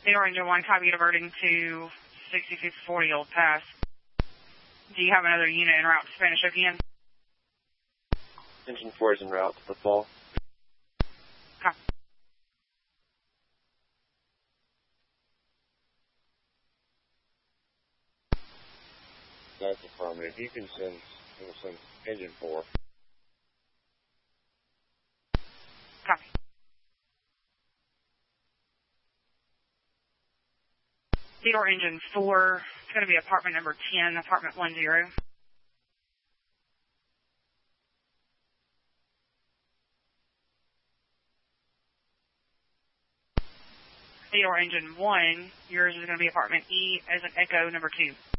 Theodore Engine 1, copy diverting to 6640 Old Pass. Do you have another unit en route to Spanish Oak? Engine 4 is en route to football. Copy. That's affirmative. You can send Engine 4. Copy. Theodore Engine 4, it's going to be apartment number 10, apartment 10. Theodore Engine 1, yours is going to be apartment E as an echo number 2.